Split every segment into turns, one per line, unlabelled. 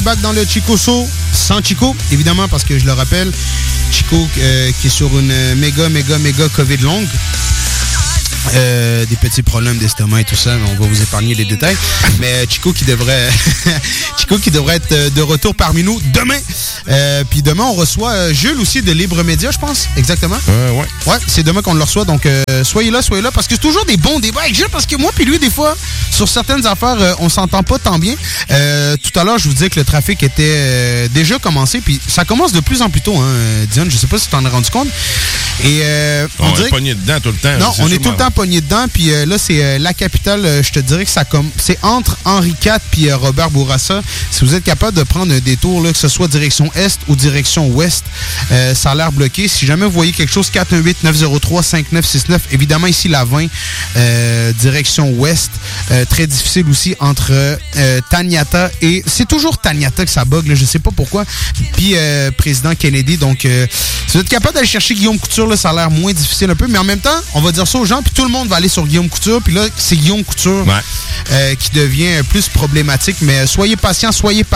Back dans le Chico Show, sans Chico, évidemment, parce que je le rappelle, Chico qui est sur une méga COVID longue. Des petits problèmes d'estomac et tout ça, mais on va vous épargner les détails. Mais Chico qui devrait être de retour parmi nous demain. Puis demain, on reçoit Jules aussi de Libre Média, je pense. Exactement.
Ouais.
Ouais, c'est demain qu'on le reçoit. Donc, soyez là, parce que c'est toujours des bons débats avec Jules, parce que moi puis lui, des fois, sur certaines affaires, on s'entend pas tant bien. Tout à l'heure, je vous disais que le trafic était déjà commencé, puis ça commence de plus en plus tôt, hein, Dion. Je sais pas si tu t'en es rendu compte. Et
on est pogné dedans tout le temps.
Non, on est tout le temps pogné dedans. Puis là, c'est la capitale. Je te dirais que c'est entre Henri IV puis Robert Bourassa. Si vous êtes capable de prendre un détour, là, que ce soit direction est ou direction ouest, ça a l'air bloqué. Si jamais vous voyez quelque chose, 418-903-5969. Évidemment, ici, la 20, direction ouest. Très difficile aussi entre Taniata et... C'est toujours Taniata que ça bug, là, je sais pas pourquoi. Puis président Kennedy. Donc, si vous êtes capable d'aller chercher Guillaume Couture, là, ça a l'air moins difficile un peu. Mais en même temps, on va dire ça aux gens, puis tout le monde va aller sur Guillaume Couture. Puis là, c'est Guillaume Couture qui devient plus problématique. Mais soyez patients.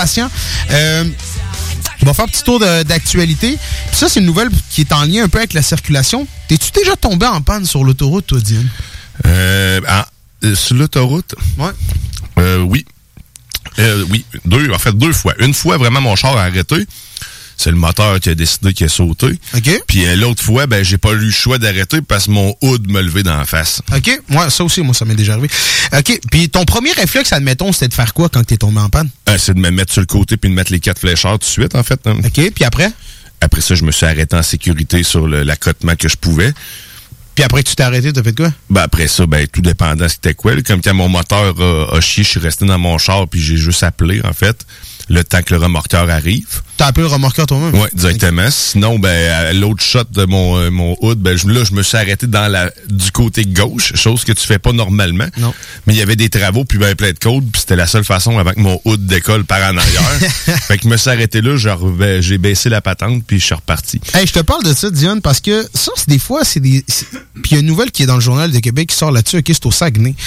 On va faire un petit tour d'actualité. Puis ça, c'est une nouvelle qui est en lien un peu avec la circulation. T'es-tu déjà tombé en panne sur l'autoroute, toi, Diane?
Sur l'autoroute?
Ouais.
Oui. Oui, deux fois. Une fois, vraiment, mon char a arrêté. C'est le moteur qui a décidé qu'il a sauté.
OK.
Puis l'autre fois, j'ai pas eu le choix d'arrêter parce que mon hood me levait dans la face.
OK. Ouais, ça aussi, moi, ça m'est déjà arrivé. OK. Puis ton premier réflexe, admettons, c'était de faire quoi quand t'es tombé en panne?
C'est de me mettre sur le côté puis de mettre les 4 flécheurs tout de suite, en fait. Hein.
OK. Puis après? Après
ça, je me suis arrêté en sécurité sur l'accotement que je pouvais.
Puis après que tu t'es arrêté, t'as fait quoi?
Après ça, tout dépendant c'était quoi. Là. Comme quand mon moteur a chié, je suis resté dans mon char puis j'ai juste appelé, en fait, le temps que le remorqueur arrive.
T'as appelé le remorqueur toi-même?
Oui, directement. Sinon, à l'autre shot de mon hood, je me suis arrêté du côté gauche, chose que tu fais pas normalement.
Non.
Mais il y avait des travaux, puis plein de côtes, puis c'était la seule façon avant que mon hood décolle par en arrière. Fait que je me suis arrêté là, j'ai baissé la patente, puis je suis reparti.
Hey, je te parle de ça, Dion, parce que ça, des fois, puis il y a une nouvelle qui est dans le Journal de Québec qui sort là-dessus, OK, c'est au Saguenay.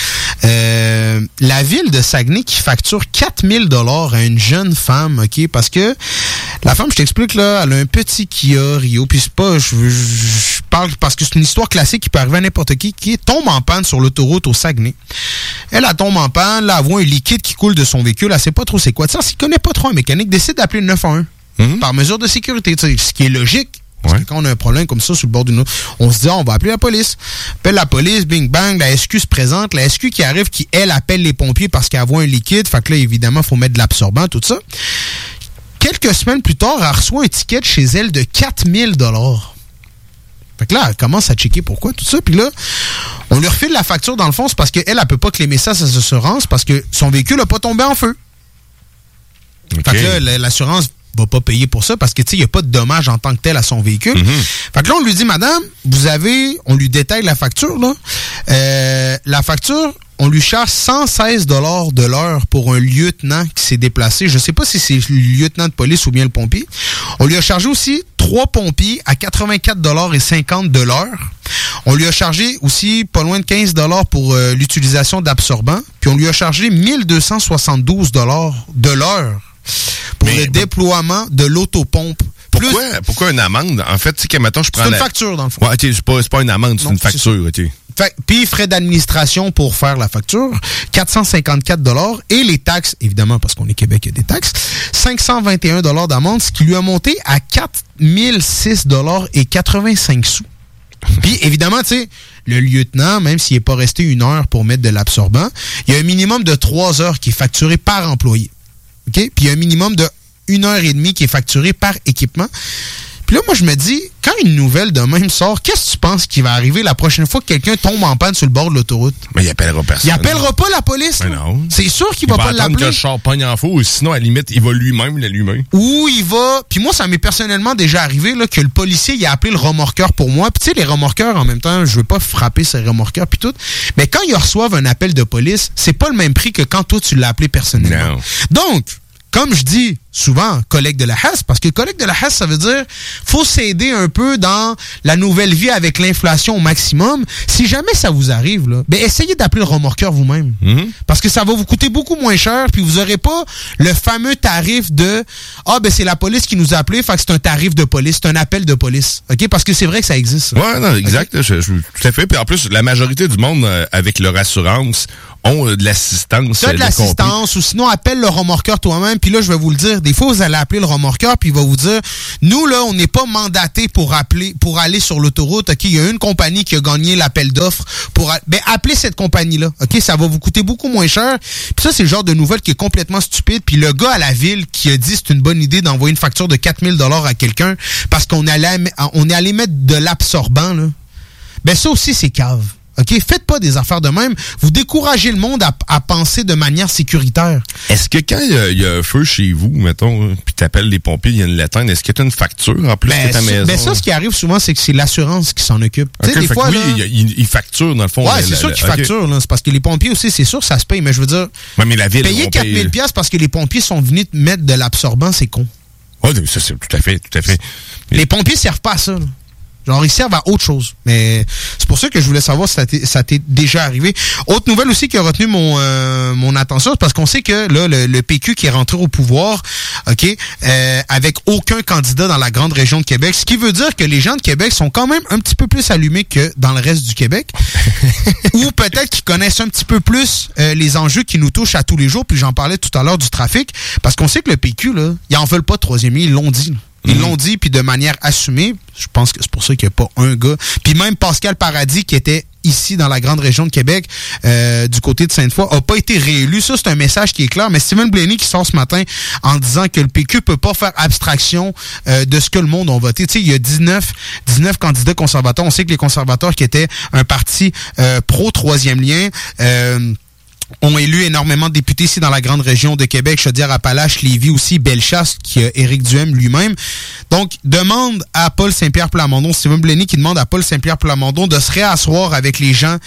La ville de Saguenay qui facture 4000 $ à une jeune femme, OK, parce que la femme, je t'explique, là, elle a un petit Kia Rio, puis c'est pas, je parle parce que c'est une histoire classique qui peut arriver à n'importe qui tombe en panne sur l'autoroute au Saguenay. Elle tombe en panne, là, elle voit un liquide qui coule de son véhicule, elle sait pas trop c'est quoi. Ça, s'il connaît pas trop un mécanique, décide d'appeler le 911 par mesure de sécurité, ce qui est logique. Parce que quand on a un problème comme ça sur le bord d'une autre, on se dit, on va appeler la police. Appelle la police, bing bang, la SQ se présente, la SQ qui arrive, qui, elle, appelle les pompiers parce qu'elle voit un liquide, fait que là, évidemment, faut mettre de l'absorbant, tout ça. Quelques semaines plus tard, elle reçoit un ticket chez elle de 4000 $. Fait que là, elle commence à checker pourquoi, tout ça. Puis là, on lui refile la facture, dans le fond, c'est parce qu'elle, elle peut pas claimer ça, ses assurances, parce que son véhicule a pas tombé en feu. Okay. Fait que là, l'assurance va pas payer pour ça parce que, tu sais, il n'y a pas de dommage en tant que tel à son véhicule. Fait que là, on lui dit, madame, on lui détaille la facture, là. La facture, on lui charge 116 $ de l'heure pour un lieutenant qui s'est déplacé. Je sais pas si c'est le lieutenant de police ou bien le pompier. On lui a chargé aussi 3 pompiers à 84,50 $ de l'heure. On lui a chargé aussi pas loin de 15 $ pour l'utilisation d'absorbants. Puis on lui a chargé 1272 $ de l'heure pour le déploiement de l'autopompe.
Pourquoi une amende? En fait, tu sais, mettons, je prends
c'est une facture, dans le fond.
Ouais, c'est pas une amende, c'est une facture, OK.
Puis frais d'administration pour faire la facture, 454 $ et les taxes, évidemment, parce qu'on est Québec, il y a des taxes, 521 $ d'amende, ce qui lui a monté à 4006 $ et 85 sous. Puis, évidemment, tu sais, le lieutenant, même s'il n'est pas resté 1 heure pour mettre de l'absorbant, il y a un minimum de 3 heures qui est facturé par employé. OK? Puis il y a un minimum de 1 heure et demie qui est facturé par équipement. Puis là, moi, je me dis, quand une nouvelle de même sort, qu'est-ce que tu penses qui va arriver la prochaine fois que quelqu'un tombe en panne sur le bord de l'autoroute?
Mais il appellera personne.
Il appellera pas la police.
Mais non.
C'est sûr qu'il va pas l'appeler.
Il va attendre que le char pogne en faux, ou sinon, à la limite, il va lui-même l'allumer.
Ou il va... Puis moi, ça m'est personnellement déjà arrivé là, que le policier, il a appelé le remorqueur pour moi. Puis tu sais, les remorqueurs, en même temps, je veux pas frapper ces remorqueurs puis tout. Mais quand ils reçoivent un appel de police, c'est pas le même prix que quand toi, tu l'as appelé personnellement.
Non.
Donc... comme je dis souvent, collègue de la Hesse, parce que collègue de la Hesse, ça veut dire faut s'aider un peu dans la nouvelle vie avec l'inflation au maximum. Si jamais ça vous arrive, là, ben essayez d'appeler le remorqueur vous-même. Parce que ça va vous coûter beaucoup moins cher, puis vous aurez pas le fameux tarif de c'est la police qui nous a appelé, fait que c'est un tarif de police, c'est un appel de police. OK? Parce que c'est vrai que ça existe. Ça.
Ouais, non, exact. Okay? Tout à fait. Puis en plus, la majorité du monde, avec leur assurance, ont de l'assistance.
T'as de l'assistance, ou sinon appelle le remorqueur toi-même. Puis là, je vais vous le dire, des fois, vous allez appeler le remorqueur, puis il va vous dire, nous, là, on n'est pas mandaté pour aller sur l'autoroute. OK? Il y a une compagnie qui a gagné l'appel d'offres appelez cette compagnie-là. OK? Ça va vous coûter beaucoup moins cher. Puis ça, c'est le genre de nouvelle qui est complètement stupide. Puis le gars à la ville qui a dit c'est une bonne idée d'envoyer une facture de 4000 $ à quelqu'un parce qu'on est allé mettre de l'absorbant, là. Ben ça aussi, c'est cave. OK? Faites pas des affaires de même. Vous découragez le monde à penser de manière sécuritaire.
Est-ce que quand il y a un feu chez vous, mettons, puis t'appelles les pompiers, il y a une l'éteindre, est-ce que tu as une facture en plus de ta maison?
Ben ça, ce qui arrive souvent, c'est que c'est l'assurance qui s'en occupe. Tu sais, des fois, là,
ils facturent, dans le fond.
Ouais, c'est sûr qu'ils facturent, là. C'est parce que les pompiers aussi, c'est sûr, ça se paye. Mais je veux dire,
mais la ville,
payer 4000 $ parce que les pompiers sont venus te mettre de l'absorbant, c'est con.
Oui, ça, c'est tout à fait.
Les pompiers servent pas à ça, là. Genre, ils servent à autre chose. Mais c'est pour ça que je voulais savoir si ça t'est déjà arrivé. Autre nouvelle aussi qui a retenu mon attention, c'est parce qu'on sait que là, le PQ qui est rentré au pouvoir, OK, avec aucun candidat dans la grande région de Québec, ce qui veut dire que les gens de Québec sont quand même un petit peu plus allumés que dans le reste du Québec. Ou peut-être qu'ils connaissent un petit peu plus les enjeux qui nous touchent à tous les jours. Puis j'en parlais tout à l'heure du trafic. Parce qu'on sait que le PQ, là, ils en veulent pas de troisième lien, ils l'ont dit. Ils l'ont dit, puis de manière assumée. Je pense que c'est pour ça qu'il n'y a pas un gars. Puis même Pascal Paradis, qui était ici dans la grande région de Québec, du côté de Sainte-Foy, n'a pas été réélu. Ça, c'est un message qui est clair. Mais Stephen Blaney qui sort ce matin en disant que le PQ peut pas faire abstraction de ce que le monde a voté. Tu sais, il y a 19 candidats conservateurs. On sait que les conservateurs, qui étaient un parti pro-troisième lien, ont élu énormément de députés ici dans la grande région de Québec, Chaudière-Appalaches, Lévis aussi, Bellechasse, qui a Éric Duhem lui-même. Donc, demande à Paul Saint-Pierre Plamondon, Stephen Blaney qui demande à Paul Saint-Pierre Plamondon de se réasseoir avec les gens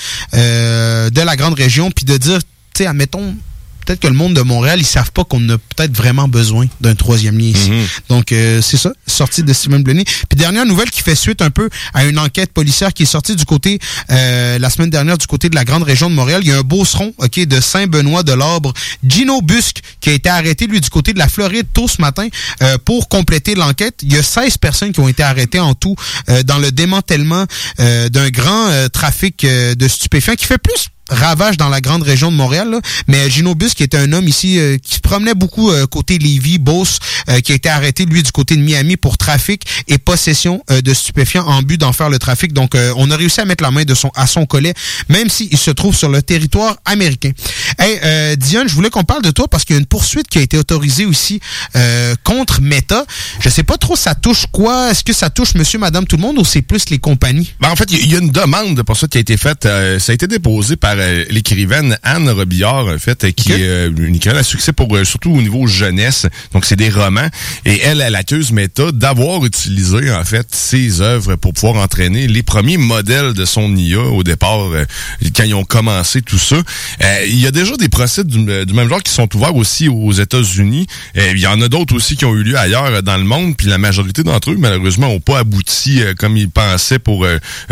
de la grande région, puis de dire, tu sais, admettons, peut-être que le monde de Montréal, ils savent pas qu'on a peut-être vraiment besoin d'un troisième lien ici. Donc, c'est ça, sortie de Stephen Blaney. Puis dernière nouvelle qui fait suite un peu à une enquête policière qui est sortie du côté, la semaine dernière, du côté de la grande région de Montréal. Il y a un beauceron, OK, de Saint-Benoît-de-l'Arbre, Gino Busque, qui a été arrêté, lui, du côté de la Floride tôt ce matin, pour compléter l'enquête. Il y a 16 personnes qui ont été arrêtées en tout dans le démantèlement d'un grand trafic de stupéfiants qui fait plus ravage dans la grande région de Montréal, là. Mais Gino Busque, qui était un homme ici qui se promenait beaucoup côté Lévis, Beauce, qui a été arrêté, lui, du côté de Miami pour trafic et possession de stupéfiants en but d'en faire le trafic. Donc, on a réussi à mettre la main à son collet, même s'il se trouve sur le territoire américain. Hey, Diane, je voulais qu'on parle de toi parce qu'il y a une poursuite qui a été autorisée aussi contre Meta. Je sais pas trop, ça touche quoi? Est-ce que ça touche monsieur, madame, tout le monde ou c'est plus les compagnies?
Ben, en fait, il y a une demande de poursuite qui a été faite. Ça a été déposé par l'écrivaine Anne Robillard, en fait, qui est une écrivaine à succès pour surtout au niveau jeunesse. Donc, c'est des romans. Et elle accuse Meta d'avoir utilisé, en fait, ses œuvres pour pouvoir entraîner les premiers modèles de son IA au départ, quand ils ont commencé tout ça. Il y a déjà des procès du même genre qui sont ouverts aussi aux États-Unis. Il y en a d'autres aussi qui ont eu lieu ailleurs dans le monde. Puis la majorité d'entre eux, malheureusement, n'ont pas abouti comme ils pensaient pour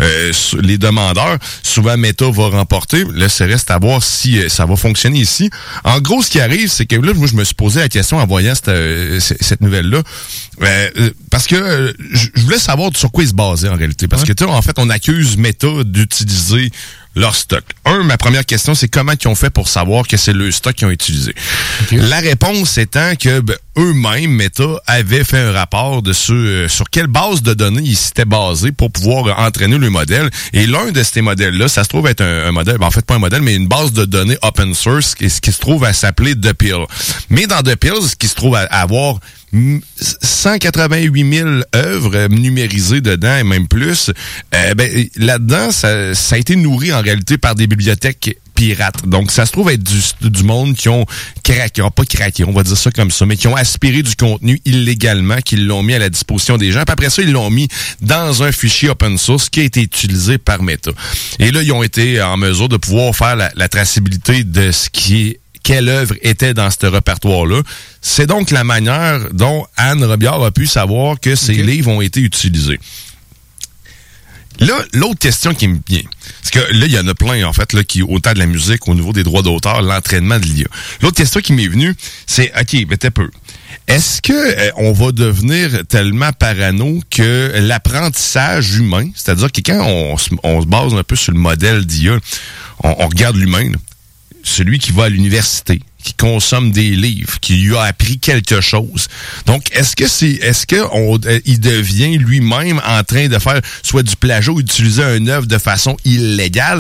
les demandeurs. Souvent, Meta va remporter. Là, ça reste à voir si ça va fonctionner ici. En gros, ce qui arrive, c'est que là, moi, je me suis posé la question en voyant cette nouvelle-là. Parce que je voulais savoir sur quoi ils se basaient en réalité. Parce que, tu sais, en fait, on accuse Meta d'utiliser leur stock. Ma première question, c'est comment ils ont fait pour savoir que c'est le stock qu'ils ont utilisé. Okay. La réponse étant que eux-mêmes, Meta, avaient fait un rapport de sur quelle base de données ils s'étaient basés pour pouvoir entraîner le modèle. Et l'un de ces modèles-là, ça se trouve être un modèle, en fait pas un modèle, mais une base de données open source qui se trouve à s'appeler The Pill. Mais dans The Pill, ce qui se trouve à avoir 188 000 œuvres numérisées dedans et même plus. Là-dedans, ça a été nourri en réalité par des bibliothèques pirates. Donc, ça se trouve être du monde qui ont pas craqué, on va dire ça comme ça, mais qui ont aspiré du contenu illégalement, qui l'ont mis à la disposition des gens. Puis après ça, ils l'ont mis dans un fichier open source qui a été utilisé par Meta. Et là, ils ont été en mesure de pouvoir faire la traçabilité de ce qui quelle œuvre était dans ce répertoire-là. C'est donc la manière dont Anne Robillard a pu savoir que ces livres ont été utilisés. Là, l'autre question qui me vient, parce que là, il y en a plein, en fait, là, qui, autant de la musique, au niveau des droits d'auteur, l'entraînement de l'IA. L'autre question qui m'est venue, c'est, OK, mais t'es peu. Est-ce que on va devenir tellement parano que l'apprentissage humain, c'est-à-dire que quand on se base un peu sur le modèle d'IA, on regarde l'humain, là, celui qui va à l'université, qui consomme des livres, qui lui a appris quelque chose. Donc, il devient lui-même en train de faire soit du plagiat ou d'utiliser une œuvre de façon illégale?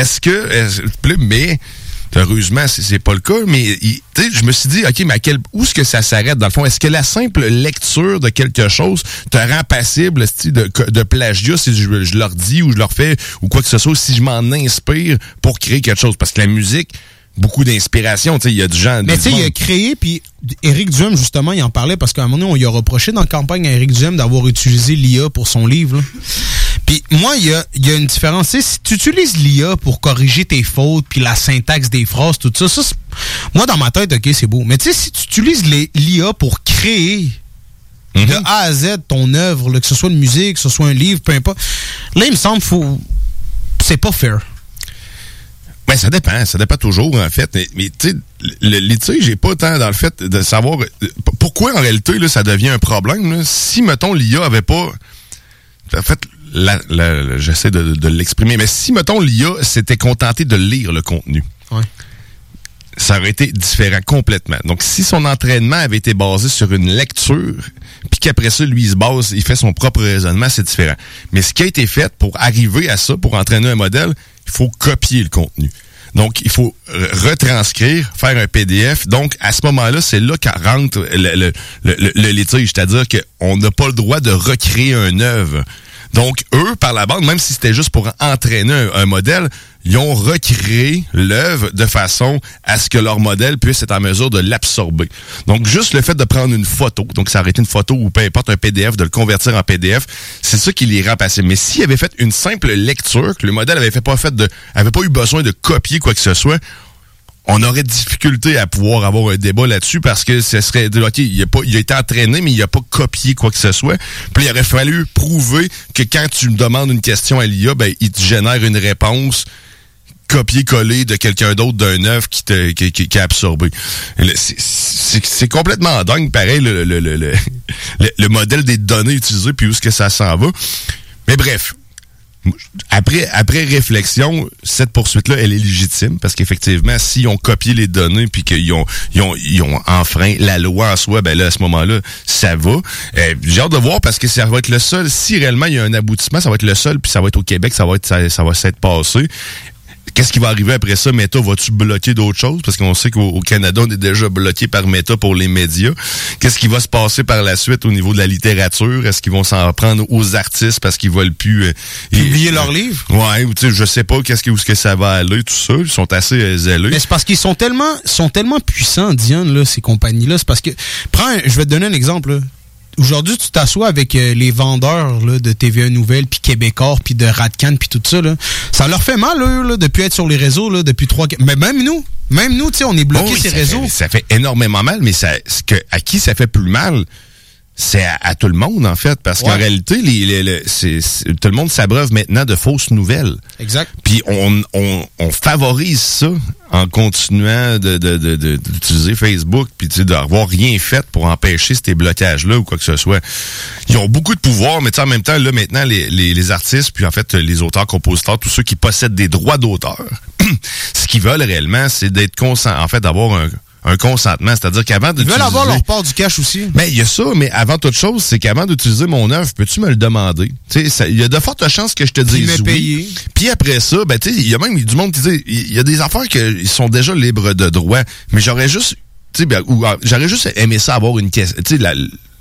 Mais heureusement, c'est pas le cas, mais je me suis dit, OK, mais où est-ce que ça s'arrête dans le fond? Est-ce que la simple lecture de quelque chose te rend passible de plagiat si je leur dis ou je leur fais ou quoi que ce soit, si je m'en inspire pour créer quelque chose? Parce que la musique, beaucoup d'inspiration, tu sais, il y a du genre...
Mais tu sais, il a créé, puis Éric Duhem, justement, il en parlait parce qu'à un moment donné, on lui a reproché dans la campagne à Éric Duhem d'avoir utilisé l'IA pour son livre, là. Puis moi, il y a une différence. Tu sais, si tu utilises l'IA pour corriger tes fautes, puis la syntaxe des phrases, tout ça, moi, dans ma tête, OK, c'est beau. Mais tu sais, si tu utilises l'IA pour créer de A à Z ton œuvre, là, que ce soit une musique, que ce soit un livre, peu importe, là, il me semble c'est pas fair.
Ben, ça dépend toujours, en fait. Mais tu sais, le litige, j'ai pas tant dans le fait de savoir pourquoi, en réalité, là, ça devient un problème, là. Si, mettons, l'IA avait pas... En fait, j'essaie de l'exprimer, mais si, mettons, l'IA s'était contenté de lire le contenu, ça aurait été différent complètement. Donc, si son entraînement avait été basé sur une lecture, puis qu'après ça, lui, il fait son propre raisonnement, c'est différent. Mais ce qui a été fait pour arriver à ça, pour entraîner un modèle, il faut copier le contenu. Donc, il faut retranscrire, faire un PDF. Donc, à ce moment-là, c'est là qu'en rentre le litige. C'est-à-dire qu'on n'a pas le droit de recréer une œuvre. Donc, eux, par la bande, même si c'était juste pour entraîner un modèle, ils ont recréé l'œuvre de façon à ce que leur modèle puisse être en mesure de l'absorber. Donc, juste le fait de prendre une photo, donc ça aurait été une photo ou peu importe un PDF, de le convertir en PDF, c'est ça qui les rend passibles. Mais s'ils avaient fait une simple lecture, que le modèle avait pas eu besoin de copier quoi que ce soit, on aurait difficulté à pouvoir avoir un débat là-dessus parce que ce serait, OK, il a été entraîné, mais il a pas copié quoi que ce soit. Puis il aurait fallu prouver que quand tu me demandes une question à l'IA, ben, il te génère une réponse copier-coller de quelqu'un d'autre d'un œuvre qui a absorbé. C'est complètement dingue, pareil, le modèle des données utilisées, puis où est-ce que ça s'en va. Mais bref. Après réflexion, cette poursuite-là, elle est légitime parce qu'effectivement, s'ils ont copié les données puis qu'ils ont enfreint la loi en soi, ben là, à ce moment-là, ça va. J'ai hâte de voir parce que ça va être le seul, si réellement il y a un aboutissement, ça va être le seul, puis ça va être au Québec, ça va s'être passé. Qu'est-ce qui va arriver après ça? Meta, vas-tu bloquer d'autres choses? Parce qu'on sait qu'au Canada, on est déjà bloqué par Meta pour les médias. Qu'est-ce qui va se passer par la suite au niveau de la littérature? Est-ce qu'ils vont s'en prendre aux artistes parce qu'ils veulent plus...
publier leurs livres?
Ouais, tu sais, je sais pas où est-ce que ça va aller, tout ça. Ils sont assez zélés.
Mais c'est parce qu'ils sont tellement puissants, Diane, là, ces compagnies-là. C'est parce que... je vais te donner un exemple, là. Aujourd'hui, tu t'assois avec les vendeurs là, de TVA Nouvelles, puis Québécois, puis de Radcan, puis tout ça. Là. Ça leur fait mal, eux, là, depuis être sur les réseaux, là, depuis 3-4... Mais même nous, tu sais, on est bloqués ces réseaux.
Ça fait énormément mal, mais à qui ça fait plus mal? C'est à tout le monde, en fait, parce qu'en réalité, tout le monde s'abreuve maintenant de fausses nouvelles.
Exact.
Puis on favorise ça en continuant d'utiliser Facebook, puis d'avoir rien fait pour empêcher ces blocages-là ou quoi que ce soit. Ils ont beaucoup de pouvoir, mais en même temps, là, maintenant, les artistes, puis en fait, les auteurs, compositeurs, tous ceux qui possèdent des droits d'auteur, ce qu'ils veulent réellement, c'est d'être conscients, en fait, d'avoir un consentement, c'est-à-dire qu'avant d'utiliser...
Ils veulent avoir leur part du cash aussi.
Mais il y a ça, mais avant toute chose, c'est qu'avant d'utiliser mon œuvre, peux-tu me le demander? Tu sais, il y a de fortes chances que je te dise oui. Puis après ça, ben tu sais, il y a même du monde qui dit, il y a des affaires qui sont déjà libres de droit, mais j'aurais juste, tu sais, j'aurais juste aimé ça avoir une question, tu sais,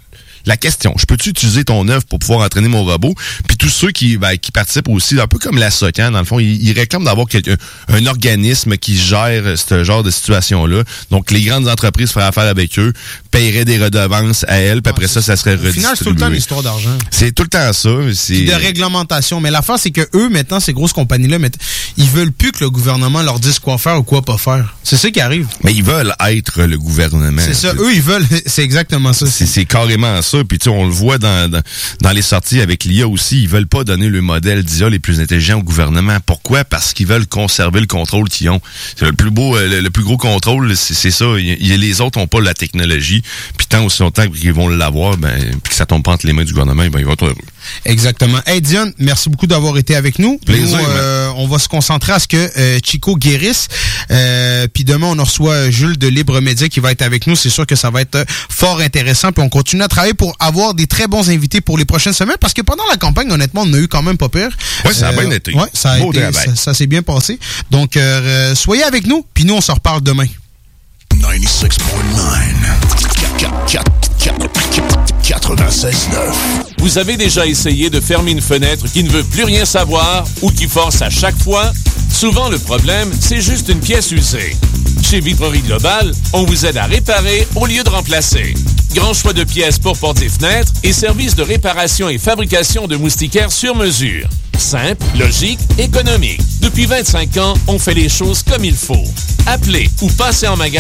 la question, je peux-tu utiliser ton œuvre pour pouvoir entraîner mon robot? Puis tous ceux qui participent aussi, un peu comme la SOCAN, dans le fond, ils réclament d'avoir un organisme qui gère ce genre de situation-là. Donc, les grandes entreprises feraient affaire avec eux, paieraient des redevances à elles, puis après ça serait redistribué. Au final,
c'est tout le temps une histoire d'argent.
C'est tout le temps ça.
Puis de réglementation. Mais l'affaire, c'est que eux, maintenant, ces grosses compagnies-là, ils veulent plus que le gouvernement leur dise quoi faire ou quoi pas faire. C'est ça qui arrive.
Mais ils veulent être le gouvernement.
C'est ça. Eux, ils veulent. C'est exactement ça.
C'est carrément ça. Puis tu sais, on le voit dans les sorties avec l'IA aussi. Ils veulent pas donner le modèle d'IA les plus intelligents au gouvernement. Pourquoi? Parce qu'ils veulent conserver le contrôle qu'ils ont. C'est le plus beau, le plus gros contrôle, c'est ça. Les autres ont pas la technologie. Puis tant aussi longtemps qu'ils vont l'avoir, puis que ça tombe pas entre les mains du gouvernement, ils vont être heureux.
Exactement. Hey Dion, merci beaucoup d'avoir été avec nous.
Plaisir.
On va se concentrer à ce que Chico guérisse. Puis demain, on reçoit Jules de Libre Média qui va être avec nous. C'est sûr que ça va être fort intéressant. Puis on continue à travailler pour avoir des très bons invités pour les prochaines semaines. Parce que pendant la campagne, honnêtement, on a eu quand même pas peur.
Ouais, ça a bien été.
Ouais, ça s'est bien passé. Donc, soyez avec nous. Puis nous, on se reparle demain.
96.9 96.9.
Vous avez déjà essayé de fermer une fenêtre qui ne veut plus rien savoir ou qui force à chaque fois? Souvent, le problème, c'est juste une pièce usée. Chez Vitrerie Globale, on vous aide à réparer au lieu de remplacer. Grand choix de pièces pour portes et fenêtres et services de réparation et fabrication de moustiquaires sur mesure. Simple, logique, économique. Depuis 25 ans, on fait les choses comme il faut. Appelez ou passez en magasin